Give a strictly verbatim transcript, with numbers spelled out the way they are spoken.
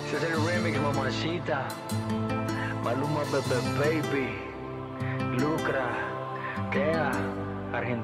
Ese es el remix, mamacita. Maluma, Bebe Baby. Lucra. Kea.